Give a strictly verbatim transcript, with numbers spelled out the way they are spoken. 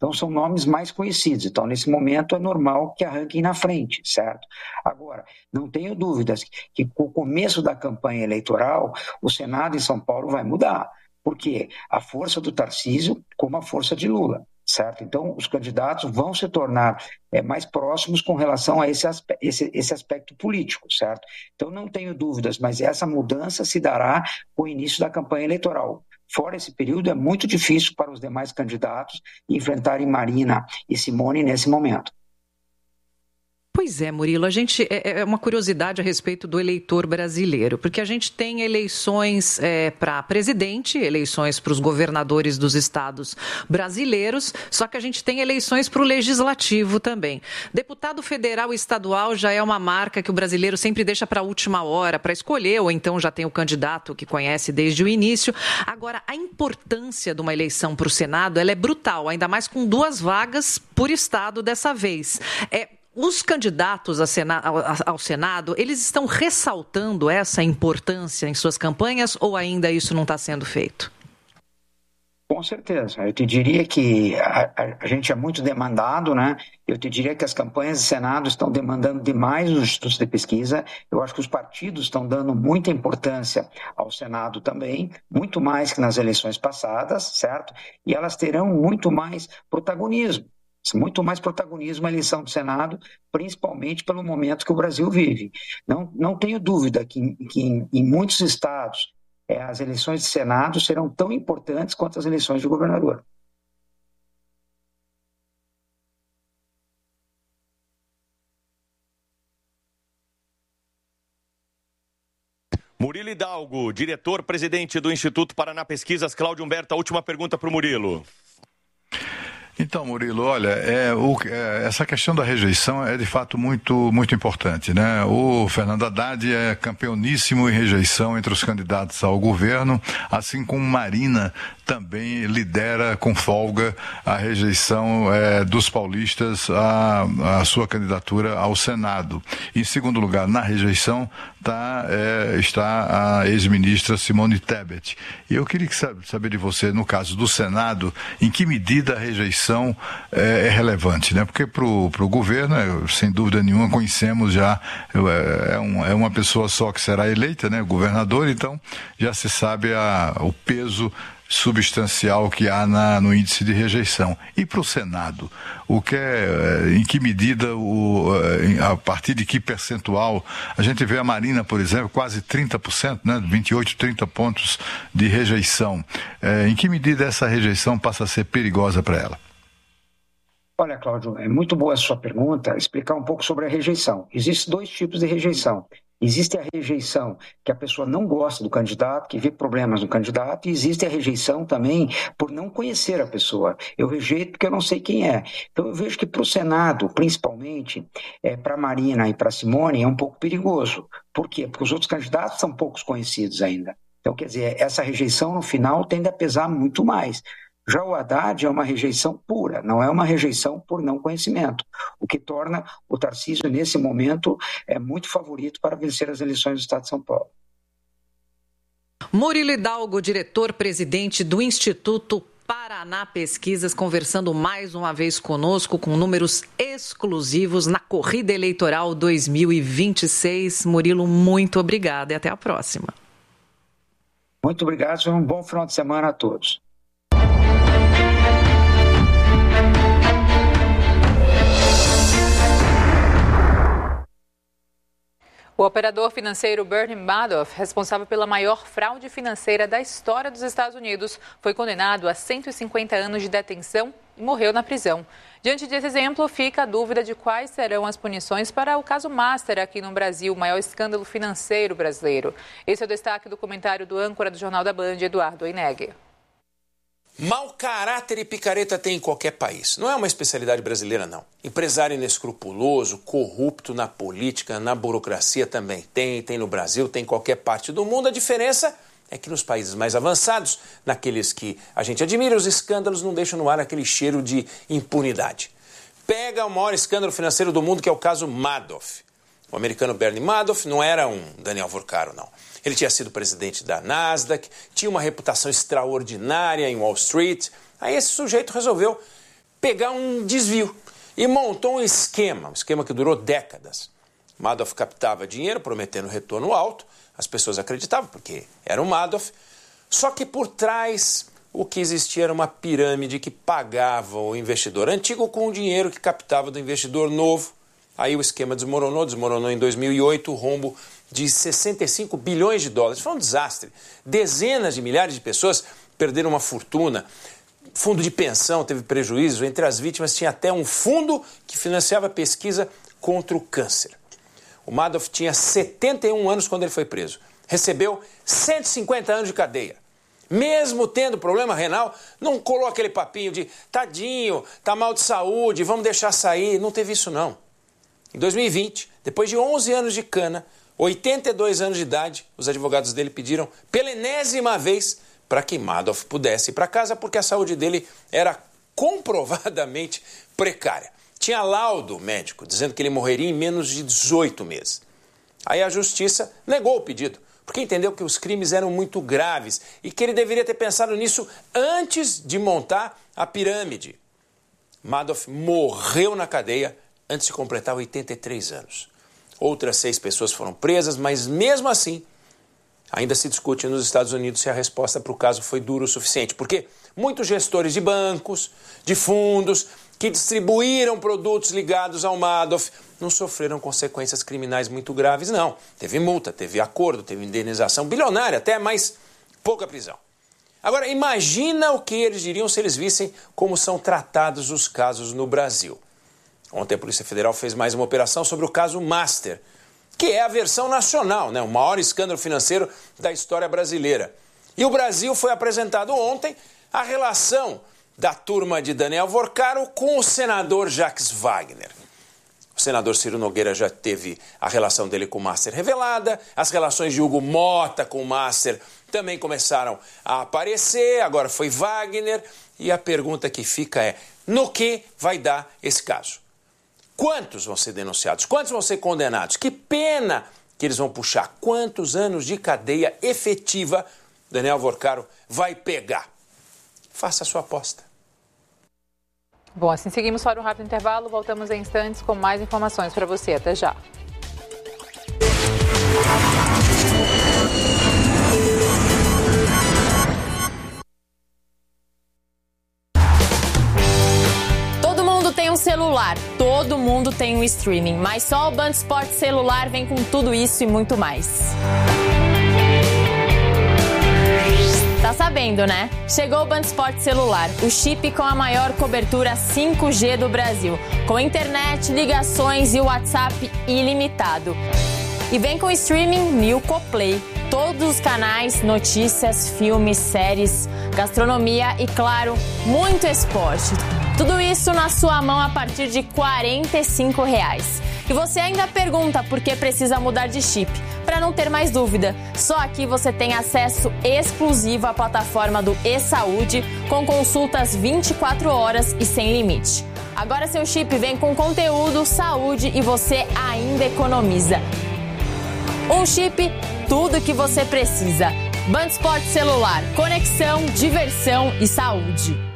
Então, são nomes mais conhecidos. Então, nesse momento, é normal que arranquem na frente, certo? Agora, não tenho dúvidas que com o começo da campanha eleitoral, o Senado em São Paulo vai mudar. Por quê? A força do Tarcísio como a força de Lula, certo? Então, os candidatos vão se tornar é, mais próximos com relação a esse aspecto, esse, esse aspecto político, certo? Então, não tenho dúvidas, mas essa mudança se dará com o início da campanha eleitoral. Fora esse período, é muito difícil para os demais candidatos enfrentarem Marina e Simone nesse momento. Pois é, Murilo, a gente é, é uma curiosidade a respeito do eleitor brasileiro, porque a gente tem eleições é, para presidente, eleições para os governadores dos estados brasileiros, só que a gente tem eleições para o legislativo também. Deputado federal e estadual já é uma marca que o brasileiro sempre deixa para a última hora para escolher, ou então já tem o candidato que conhece desde o início. Agora, a importância de uma eleição para o Senado, ela é brutal, ainda mais com duas vagas por estado dessa vez. É Os candidatos ao Senado, eles estão ressaltando essa importância em suas campanhas ou ainda isso não está sendo feito? Com certeza. Eu te diria que a, a, a gente é muito demandado, né? Eu te diria que as campanhas de Senado estão demandando demais os institutos de pesquisa. Eu acho que os partidos estão dando muita importância ao Senado também, muito mais que nas eleições passadas, certo? E elas terão muito mais protagonismo. Muito mais protagonismo a eleição do Senado, principalmente pelo momento que o Brasil vive. Não, não tenho dúvida que, que em, em muitos estados é, as eleições de Senado serão tão importantes quanto as eleições de governador. Murilo Hidalgo, diretor-presidente do Instituto Paraná Pesquisas. Cláudio Humberto, a última pergunta para o Murilo. Então, Murilo, olha, é, o, é, essa questão da rejeição é de fato muito, muito importante, né? O Fernando Haddad é campeoníssimo em rejeição entre os candidatos ao governo, assim como Marina também lidera com folga a rejeição é, dos paulistas à, à sua candidatura ao Senado. Em segundo lugar, na rejeição tá, é, está a ex-ministra Simone Tebet. E eu queria saber de você, no caso do Senado, em que medida a rejeição é, é relevante, né? Porque para o governo, é, sem dúvida nenhuma, conhecemos já, é, é, um, é uma pessoa só que será eleita, né? O governador, então já se sabe a, o peso substancial que há na, no índice de rejeição. E para o Senado, o que é, em que medida, o, a partir de que percentual? A gente vê a Marina, por exemplo, quase trinta por cento, né, vinte e oito, trinta pontos de rejeição. É, em que medida essa rejeição passa a ser perigosa para ela? Olha, Cláudio, é muito boa a sua pergunta, explicar um pouco sobre a rejeição. Existem dois tipos de rejeição. Existe a rejeição que a pessoa não gosta do candidato, que vê problemas no candidato, e existe a rejeição também por não conhecer a pessoa. Eu rejeito porque eu não sei quem é. Então eu vejo que para o Senado, principalmente, é, para a Marina e para a Simone, é um pouco perigoso. Por quê? Porque os outros candidatos são poucos conhecidos ainda. Então, quer dizer, essa rejeição no final tende a pesar muito mais. Já o Haddad é uma rejeição pura, não é uma rejeição por não conhecimento, o que torna o Tarcísio, nesse momento, é muito favorito para vencer as eleições do Estado de São Paulo. Murilo Hidalgo, diretor-presidente do Instituto Paraná Pesquisas, conversando mais uma vez conosco com números exclusivos na corrida eleitoral dois mil e vinte e seis. Murilo, muito obrigada e até a próxima. Muito obrigado e um bom final de semana a todos. O operador financeiro Bernie Madoff, responsável pela maior fraude financeira da história dos Estados Unidos, foi condenado a cento e cinquenta anos de detenção e morreu na prisão. Diante desse exemplo, fica a dúvida de quais serão as punições para o caso Master aqui no Brasil, o maior escândalo financeiro brasileiro. Esse é o destaque do comentário do âncora do Jornal da Band, Eduardo Oineg. Mau caráter e picareta tem em qualquer país. Não é uma especialidade brasileira, não. Empresário inescrupuloso, corrupto na política, na burocracia também tem. Tem no Brasil, tem em qualquer parte do mundo. A diferença é que nos países mais avançados, naqueles que a gente admira, os escândalos não deixam no ar aquele cheiro de impunidade. Pega o maior escândalo financeiro do mundo, que é o caso Madoff. O americano Bernie Madoff não era um Daniel Vorcaro, não. Ele tinha sido presidente da Nasdaq, tinha uma reputação extraordinária em Wall Street. Aí esse sujeito resolveu pegar um desvio e montou um esquema, um esquema que durou décadas. Madoff captava dinheiro prometendo retorno alto, as pessoas acreditavam porque era o Madoff, só que por trás o que existia era uma pirâmide que pagava o investidor antigo com o dinheiro que captava do investidor novo. Aí o esquema desmoronou, desmoronou em dois mil e oito, o rombo de sessenta e cinco bilhões de dólares. Foi um desastre. Dezenas de milhares de pessoas perderam uma fortuna. Fundo de pensão teve prejuízo. Entre as vítimas tinha até um fundo que financiava pesquisa contra o câncer. O Madoff tinha setenta e um anos quando ele foi preso. Recebeu cento e cinquenta anos de cadeia. Mesmo tendo problema renal, não colou aquele papinho de tadinho, tá mal de saúde, vamos deixar sair. Não teve isso não. Em dois mil e vinte, depois de onze anos de cana, oitenta e dois anos de idade, os advogados dele pediram pela enésima vez para que Madoff pudesse ir para casa porque a saúde dele era comprovadamente precária. Tinha laudo médico dizendo que ele morreria em menos de dezoito meses. Aí a justiça negou o pedido, porque entendeu que os crimes eram muito graves e que ele deveria ter pensado nisso antes de montar a pirâmide. Madoff morreu na cadeia antes de completar oitenta e três anos. Outras seis pessoas foram presas, mas mesmo assim, ainda se discute nos Estados Unidos se a resposta para o caso foi dura o suficiente, porque muitos gestores de bancos, de fundos, que distribuíram produtos ligados ao Madoff não sofreram consequências criminais muito graves, não. Teve multa, teve acordo, teve indenização bilionária até, mas pouca prisão. Agora, imagina o que eles diriam se eles vissem como são tratados os casos no Brasil. Ontem a Polícia Federal fez mais uma operação sobre o caso Master, que é a versão nacional, né? O maior escândalo financeiro da história brasileira. E o Brasil foi apresentado ontem a relação da turma de Daniel Vorcaro com o senador Jacques Wagner. O senador Ciro Nogueira já teve a relação dele com o Master revelada, as relações de Hugo Mota com o Master também começaram a aparecer, agora foi Wagner, e a pergunta que fica é, no que vai dar esse caso? Quantos vão ser denunciados? Quantos vão ser condenados? Que pena que eles vão puxar? Quantos anos de cadeia efetiva Daniel Vorcaro vai pegar? Faça a sua aposta. Bom, assim seguimos para um rápido intervalo. Voltamos em instantes com mais informações para você. Até já. Todo mundo tem um celular, todo mundo tem um streaming, mas só o Band Sport celular vem com tudo isso e muito mais. Tá sabendo, né? Chegou o Band Sport celular, o chip com a maior cobertura cinco G do Brasil, com internet, ligações e WhatsApp ilimitado. E vem com streaming Milko Play, todos os canais, notícias, filmes, séries, gastronomia e, claro, muito esporte. Tudo isso na sua mão a partir de quarenta e cinco reais. E você ainda pergunta por que precisa mudar de chip. Para não ter mais dúvida, só aqui você tem acesso exclusivo à plataforma do eSaúde, com consultas vinte e quatro horas e sem limite. Agora seu chip vem com conteúdo, saúde e você ainda economiza. Um chip, tudo que você precisa. Band Sport celular, conexão, diversão e saúde.